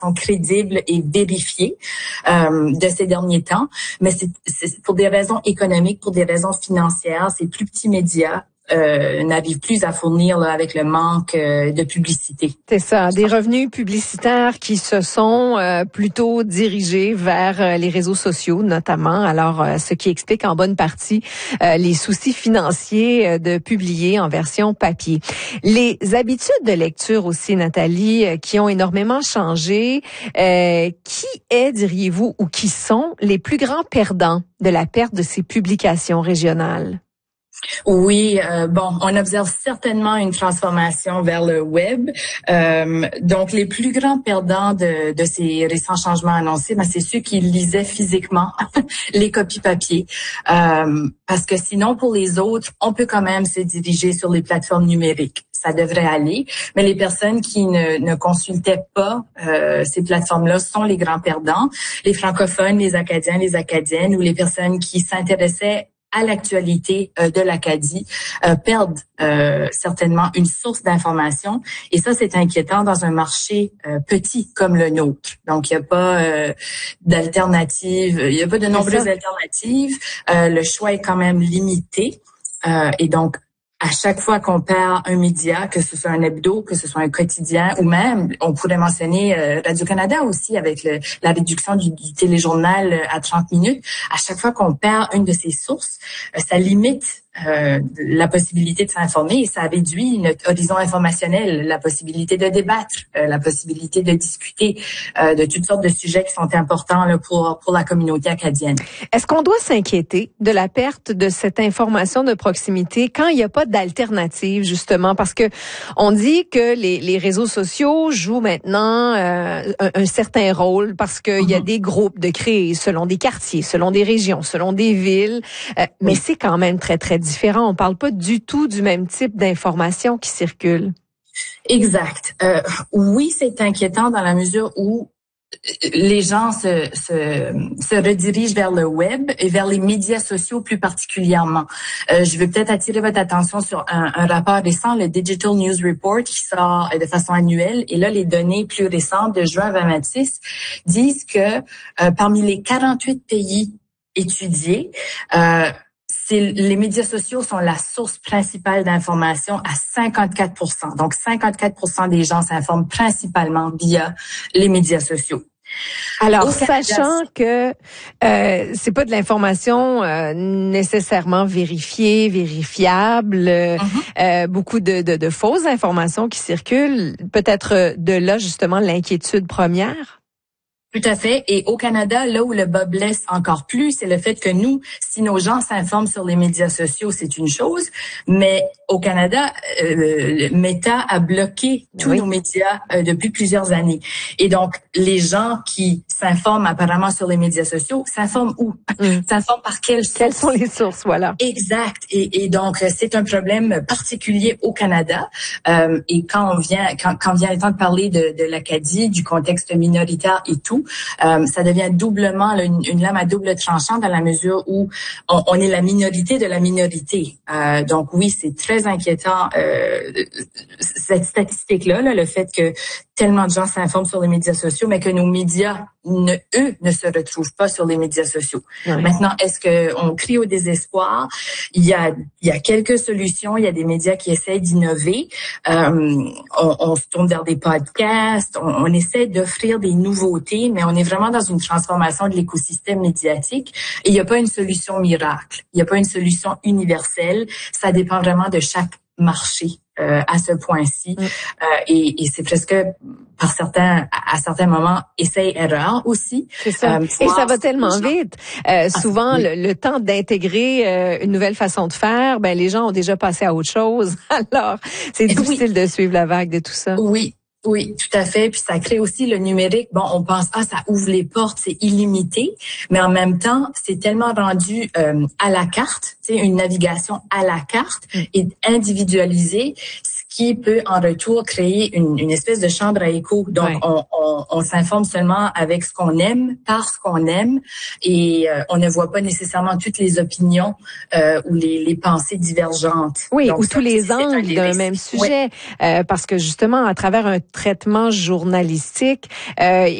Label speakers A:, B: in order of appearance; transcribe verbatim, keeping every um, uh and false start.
A: crédibles et vérifiées euh, de ces derniers temps. Mais c'est, c'est pour des raisons économiques, pour des raisons financières, ces plus petits médias Euh, n'arrivent plus à fournir là, avec le manque euh, de publicité.
B: C'est ça, des revenus publicitaires qui se sont euh, plutôt dirigés vers euh, les réseaux sociaux notamment. Alors, euh, ce qui explique en bonne partie euh, les soucis financiers euh, de publier en version papier. Les habitudes de lecture aussi, Nathalie, euh, qui ont énormément changé. Euh, qui est, diriez-vous, ou qui sont les plus grands perdants de la perte de ces publications régionales?
A: Oui, euh, bon, on observe certainement une transformation vers le web. Euh, donc, les plus grands perdants de, de ces récents changements annoncés, ben, c'est ceux qui lisaient physiquement les copies papier. Euh, parce que sinon, pour les autres, on peut quand même se diriger sur les plateformes numériques. Ça devrait aller. Mais les personnes qui ne, ne consultaient pas euh, ces plateformes-là sont les grands perdants. Les francophones, les Acadiens, les Acadiennes ou les personnes qui s'intéressaient à l'actualité euh, de l'Acadie euh, perdent euh, certainement une source d'information et ça c'est inquiétant dans un marché euh, petit comme le nôtre. Donc il n'y a pas euh, d'alternatives, il n'y a pas de nombreuses alternatives. Euh, le choix est quand même limité euh, et donc à chaque fois qu'on perd un média, que ce soit un hebdo, que ce soit un quotidien, ou même, on pourrait mentionner euh, Radio-Canada aussi avec le, la réduction du, du téléjournal à trente minutes. À chaque fois qu'on perd une de ces sources, euh, ça limite euh, la possibilité de s'informer et ça réduit notre horizon informationnel, la possibilité de débattre, euh, la possibilité de discuter euh, de toutes sortes de sujets qui sont importants là, pour, pour la communauté acadienne.
B: Est-ce qu'on doit s'inquiéter de la perte de cette information de proximité quand il n'y a pas d'alternative, justement? Parce que on dit que les, les réseaux sociaux jouent maintenant euh, un, un certain rôle parce qu'il mm-hmm. y a des groupes de créés selon des quartiers, selon des régions, selon des villes, euh, mais oui. c'est quand même très, très différent. On parle pas du tout du même type d'informations qui circulent.
A: Exact. Euh, oui, c'est inquiétant dans la mesure où les gens se, se, se redirigent vers le web et vers les médias sociaux plus particulièrement. Euh, je veux peut-être attirer votre attention sur un, un rapport récent, le Digital News Report, qui sort de façon annuelle. Et là, les données plus récentes de juin vingt vingt-six disent que euh, parmi les quarante-huit pays étudiés, euh, C'est, les médias sociaux sont la source principale d'information à cinquante-quatre pour cent. Donc, cinquante-quatre pour cent des gens s'informent principalement via les médias sociaux.
B: Alors, Au sachant Canada, que euh, c'est pas de l'information euh, nécessairement vérifiée, vérifiable, euh, mm-hmm. euh, beaucoup de, de, de fausses informations qui circulent, peut-être de là justement l'inquiétude première?
A: Tout à fait. Et au Canada, là où le bas blesse encore plus, c'est le fait que nous, si nos gens s'informent sur les médias sociaux, c'est une chose, mais au Canada, euh, Meta a bloqué tous oui. nos médias euh, depuis plusieurs années. Et donc, les gens qui s'informent apparemment sur les médias sociaux, s'informent où? Mm. S'informent par quelles sources?
B: Quelles sont les sources, voilà.
A: Exact. Et, et donc, c'est un problème particulier au Canada. Euh, et quand on vient, quand, quand vient le temps de parler de, de l'Acadie, du contexte minoritaire et tout, Euh, ça devient doublement là, une, une lame à double tranchant dans la mesure où on, on est la minorité de la minorité. Euh, donc oui, c'est très inquiétant euh, cette statistique-là, là, le fait que tellement de gens s'informent sur les médias sociaux, mais que nos médias, ne, eux, ne se retrouvent pas sur les médias sociaux. Oui. Maintenant, est-ce qu'on crie au désespoir? Il y a, il y a quelques solutions. Il y a des médias qui essaient d'innover. Euh, on, on se tourne vers des podcasts. On, on essaie d'offrir des nouveautés, mais on est vraiment dans une transformation de l'écosystème médiatique. Et il n'y a pas une solution miracle. Il n'y a pas une solution universelle. Ça dépend vraiment de chaque marché euh, à ce point-ci. Mm. Euh, et, et c'est presque, par certains, à, à certains moments, essai-erreur aussi.
B: C'est ça. Euh, et ça va tellement vite. Euh, souvent, ah, oui. le, le temps d'intégrer euh, une nouvelle façon de faire, ben les gens ont déjà passé à autre chose. Alors, c'est difficile oui. de suivre la vague de tout ça.
A: Oui. Oui, tout à fait. Puis ça crée aussi le numérique. Bon, on pense, ah, ça ouvre les portes, c'est illimité. Mais en même temps, c'est tellement rendu euh, à la carte, tu sais, une navigation à la carte et individualisée, ce qui peut en retour créer une, une espèce de chambre à écho. Donc, ouais. on, on, on s'informe seulement avec ce qu'on aime, parce qu'on aime, et euh, on ne voit pas nécessairement toutes les opinions euh, ou les, les pensées divergentes.
B: Oui,
A: Donc,
B: ou
A: ça,
B: tous les angles d'un même sujet, ouais. euh, parce que justement, à travers un traitement journalistique, euh,